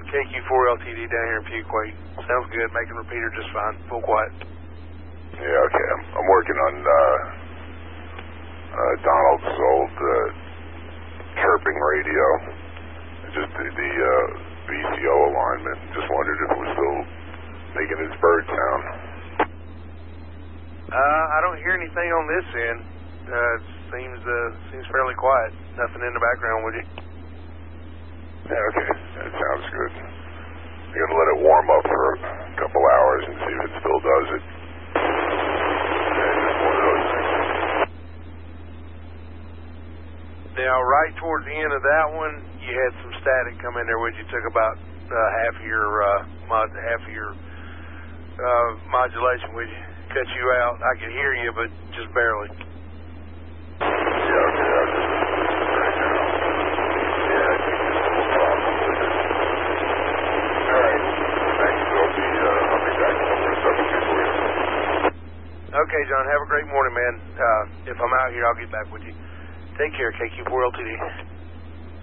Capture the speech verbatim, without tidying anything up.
K Q four L T D down here in Fuquay. Sounds good. Making repeater just fine. Full quiet. Yeah, okay. I'm, I'm working on uh, uh, Donald's old uh, chirping radio. Just the, the uh, V C O alignment. Just wondered if it was still making its bird sound. Uh, I don't hear anything on this end. Uh, it seems uh, seems fairly quiet. Nothing in the background, would you? Yeah, okay. That sounds good. I'm going to let it warm up for a couple hours and see if it still does it. Yeah, just one of those things. Now, right towards the end of that one, you had some static come in there, which you took about uh, half of your uh, mod, half of your uh, modulation, which cut you out. I could hear you, but just barely. Yeah, okay. I'll just right now. Yeah, I think there's no problem with it. All right. Thanks. I'll be, uh, I'll be back over a substitute for you. Okay, John. Have a great morning, man. Uh, if I'm out here, I'll get back with you. Take care, K Q four L T D.